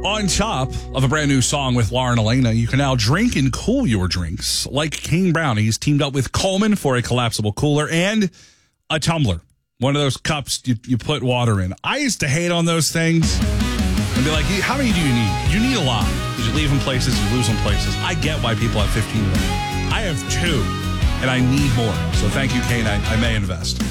On top of a brand new song with Lauren Elena, you can now drink and cool your drinks. Like King Brownies teamed up with Coleman for a collapsible cooler and a tumbler. One of those cups you put water in. I used to hate on those things and be like, how many do you need? You need a lot because you leave them places, you lose them places. I get why people have 15 of them. I have 2 and I need more. So thank you, Kane. I may invest.